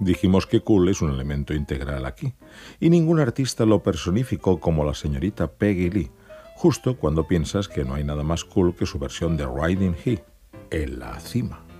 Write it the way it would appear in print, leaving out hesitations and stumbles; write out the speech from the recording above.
Dijimos que cool es un elemento integral aquí, y ningún artista lo personificó como la señorita Peggy Lee, justo cuando piensas que no hay nada más cool que su versión de Riding High, en la cima.